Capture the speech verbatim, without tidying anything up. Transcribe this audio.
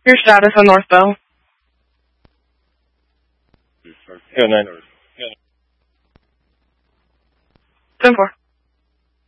Your status on North Bell. Yeah, nine. ten four.